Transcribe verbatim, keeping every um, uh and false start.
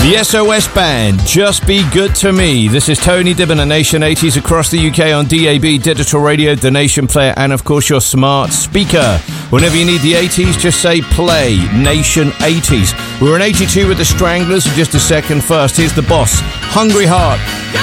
The S O S Band, Just Be Good to Me. This is Tony Dibbin at Nation eighties across the U K on D A B, Digital Radio, the Nation Player, and of course your smart speaker. Whenever you need the eighties, just say play Nation eighties. We're in eighty-two with the Stranglers in just a second. First, here's the Boss, Hungry Heart.